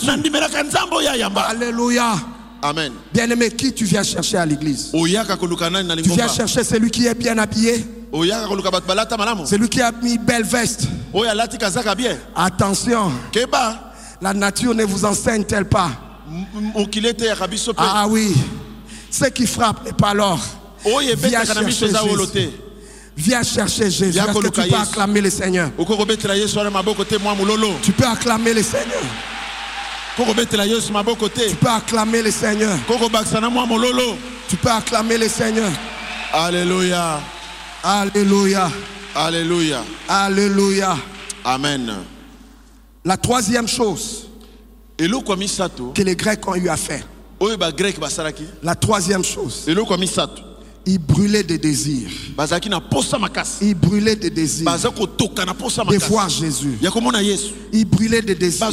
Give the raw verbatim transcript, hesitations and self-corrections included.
Alléluia. Amen. Bien-aimé, qui tu viens chercher à l'église? Tu viens chercher celui qui est bien habillé, celui qui a mis belle veste. Attention, la nature ne vous enseigne-t-elle pas? Ah oui, ce qui frappe n'est pas l'or. Viens chercher Jésus. Viens chercher Jésus. Est-ce que tu peux acclamer le Seigneur? Tu peux acclamer le Seigneur. Tu peux acclamer le Seigneur. Tu peux acclamer le Seigneur. Alléluia. Alléluia. Alléluia. Alléluia. Amen. La troisième chose que les Grecs ont eu à faire. La troisième chose. Ils brûlaient des désirs. Ils brûlaient des désirs de voir Jésus. Ils brûlaient des désirs